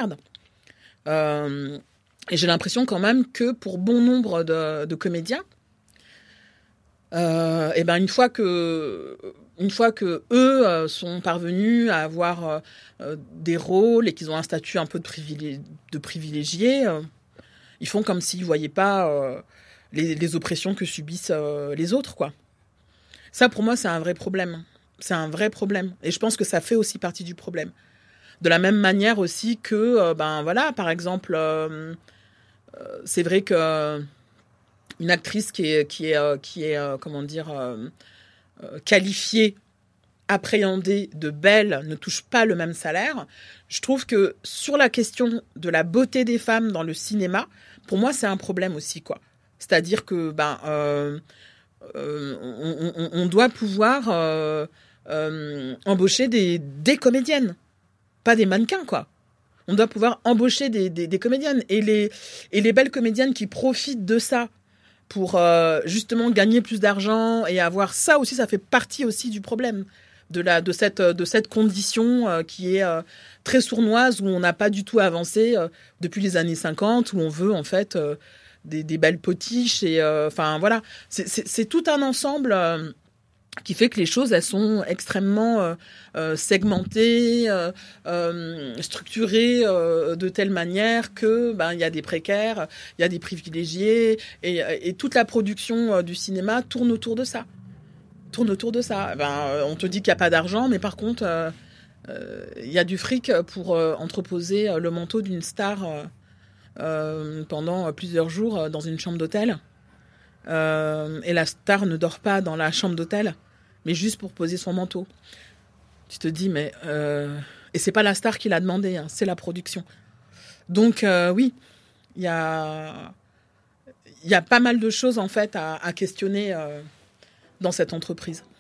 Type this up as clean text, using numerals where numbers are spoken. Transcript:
merde. Et j'ai l'impression quand même que pour bon nombre de comédiens, et ben une fois que eux sont parvenus à avoir des rôles et qu'ils ont un statut un peu de privilégié, ils font comme s'ils voyaient pas les oppressions que subissent les autres, quoi. Ça, pour moi, c'est un vrai problème. C'est un vrai problème. Et je pense que ça fait aussi partie du problème. De la même manière aussi que, par exemple, c'est vrai que une actrice qui est qualifiée, appréhendée de belle, ne touche pas le même salaire. Je trouve que sur la question de la beauté des femmes dans le cinéma, pour moi, c'est un problème aussi, quoi. C'est-à-dire que on doit pouvoir embaucher des comédiennes, pas des mannequins, quoi. On doit pouvoir embaucher des comédiennes. Et les belles comédiennes qui profitent de ça pour justement gagner plus d'argent et avoir ça aussi, ça fait partie aussi du problème de cette condition qui est très sournoise, où on n'a pas du tout avancé depuis les années 50, où on veut en fait des belles potiches. Et voilà, c'est tout un ensemble qui fait que les choses, elles sont extrêmement segmentées, structurées de telle manière que il y a des précaires, il y a des privilégiés, et toute la production du cinéma tourne autour de ça. On te dit qu'il n'y a pas d'argent, mais par contre, il y a du fric pour entreposer le manteau d'une star pendant plusieurs jours dans une chambre d'hôtel. Et la star ne dort pas dans la chambre d'hôtel, mais juste pour poser son manteau. Tu te dis, mais... Et c'est pas la star qui l'a demandé, hein, c'est la production. Donc, oui, il y a pas mal de choses, en fait, à questionner dans cette entreprise.